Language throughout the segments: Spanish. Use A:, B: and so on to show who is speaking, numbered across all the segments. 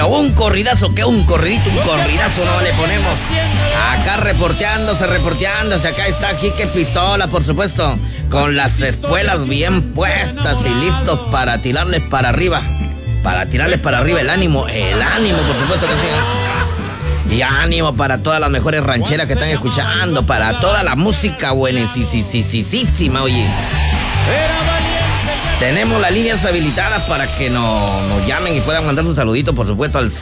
A: Pero un corridazo, que un corridazo no le ponemos. Acá reporteándose. Acá está Quique Pistola, por supuesto, con las espuelas bien puestas y listos para tirarles para arriba. Para tirarles para arriba el ánimo, por supuesto que sí. Y ánimo para todas las mejores rancheras que están escuchando, para toda la música buenísima, oye. Tenemos las líneas habilitadas para que nos llamen y puedan mandar un saludito, por supuesto, al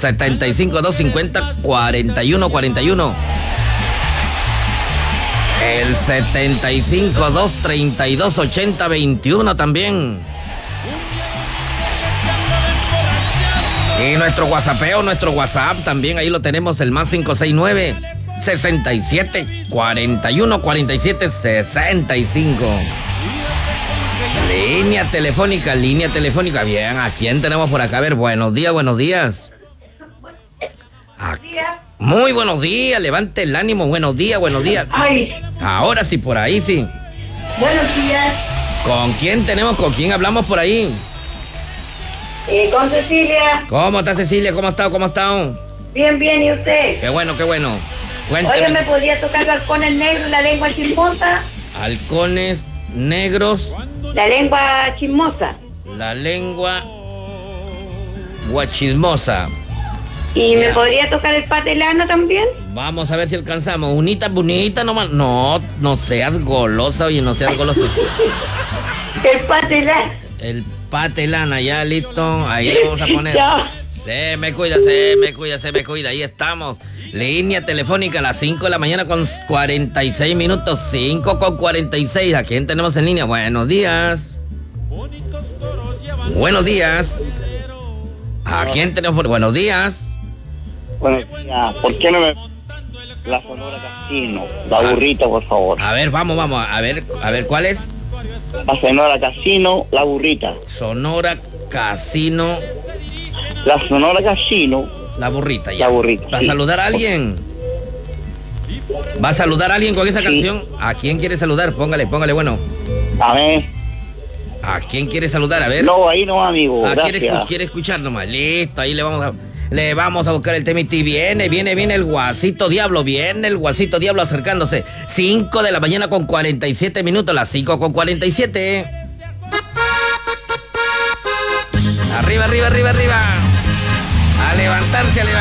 A: 75-250-4141. El 75-232-8021 también. Y nuestro WhatsApp también, ahí lo tenemos, el más 569-67-41-47-65. Línea telefónica. Bien, ¿a quién tenemos por acá? A ver, buenos días. Muy buenos días, levante el ánimo, buenos días.
B: Ay.
A: Ahora sí, por ahí sí.
B: Buenos días.
A: ¿Con quién tenemos? ¿Con quién hablamos por ahí?
B: Con Cecilia.
A: ¿Cómo está Cecilia? ¿Cómo está?
B: Bien, ¿y usted?
A: Qué bueno. Cuénteme.
B: Oye, ¿me podría tocar halcones negros y la lengua chismosa?
A: Halcones negros.
B: La lengua chismosa.
A: La lengua guachismosa.
B: ¿Y me podría tocar el patelano también?
A: Vamos a ver si alcanzamos. Unita bonita nomás. No seas golosa, oye, no seas golosa.
B: El patelano.
A: El patelana, ya listo. Ahí le vamos a poner.
B: Ya.
A: Se me cuida. Ahí estamos. Línea telefónica a las 5 de la mañana con 46 minutos. 5:46. ¿A quién tenemos en línea? Buenos días. ¿A quién tenemos? Buenos días.
C: Buenos días. ¿Por qué no me... La Sonora Casino, la burrita, por favor?
A: A ver, vamos. A ver, ¿cuál es?
C: La Sonora Casino, la burrita.
A: Sonora Casino.
C: La Sonora Casino.
A: La burrita, ya.
C: La burrita.
A: ¿Va a
C: sí.
A: saludar a alguien? ¿Va a saludar a alguien con esa canción? ¿A quién quiere saludar? Póngale, bueno.
C: A ver.
A: ¿A quién quiere saludar? A ver.
C: No, ahí no, amigo. Gracias.
A: ¿Quiere escuchar nomás? Listo, ahí le vamos a buscar el temita. Y viene el Guasito Diablo. Viene el Guasito Diablo acercándose. 5 de la mañana con 47 minutos. Las 5:47. Arriba. A levantarse.